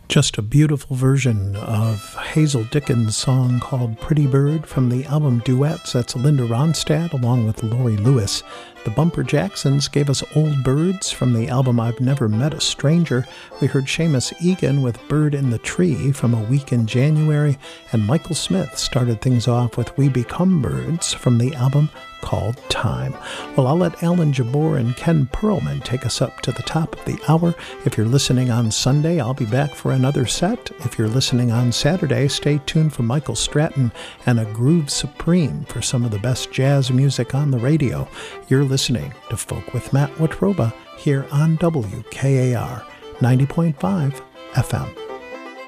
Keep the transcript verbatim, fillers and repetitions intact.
Just a beautiful version of Hazel Dickens' song called Pretty Bird from the album Duets. That's Linda Ronstadt along with Laurie Lewis. The Bumper Jacksons gave us Old Birds from the album I've Never Met a Stranger. We heard Seamus Egan with Bird in the Tree from A Week in January. And Michael Smith started things off with We Become Birds from the album called Time. Well, I'll let Alan Jabbour and Ken Perlman take us up to the top of the hour. If you're listening on Sunday, I'll be back for another set. If you're listening on Saturday, stay tuned for Michael Stratton and a Groove Supreme for some of the best jazz music on the radio. You're listening to Folk with Matt Watroba here on W K A R ninety point five F M.